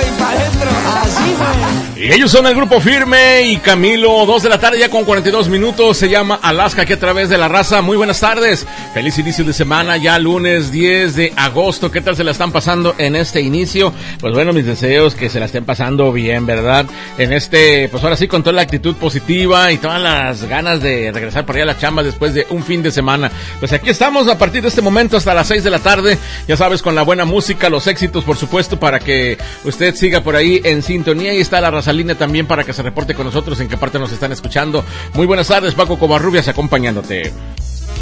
y para adentro. Así fue. Y ellos son el Grupo Firme y Camilo, 2 de la tarde ya con 42 minutos, se llama Alaska aquí a través de la raza. Muy buenas tardes, feliz inicio de semana, ya lunes 10 de agosto, ¿qué tal se la están pasando en este inicio? Pues bueno, mis deseos que se la estén pasando bien, ¿verdad? En pues ahora sí con toda la actitud positiva y todas las ganas de regresar por allá a la chamba después de un fin de semana. Pues aquí estamos a partir de este momento hasta las 6 de la tarde, ya sabes, con la buena música, los éxitos por supuesto, para que usted siga por ahí en sintonía, y está la Razalina también para que se reporte con nosotros en qué parte nos están escuchando. Muy buenas tardes, Paco Covarrubias acompañándote.